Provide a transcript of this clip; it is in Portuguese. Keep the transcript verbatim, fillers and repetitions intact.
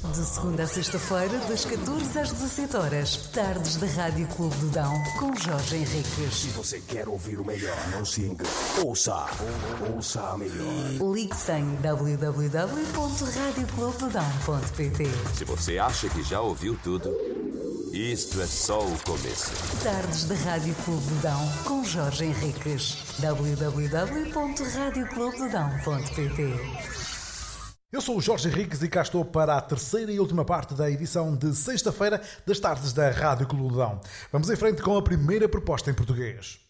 De segunda a sexta-feira, das catorze às dezassete horas, tardes da Rádio Clube do Dão, com Jorge Henriques. Se você quer ouvir o melhor, não se engane. Ouça, ouça a melhor. Ligue-se em w w w ponto radio clube do dão ponto p t. Se você acha que já ouviu tudo, isto é só o começo. Tardes da Rádio Clube do Dão, com Jorge Henriques. w w w ponto radio clube do dão ponto p t. Eu sou o Jorge Henriques e cá estou para a terceira e última parte da edição de sexta-feira das tardes da Rádio Clube do Dão. Vamos em frente com a primeira proposta em português.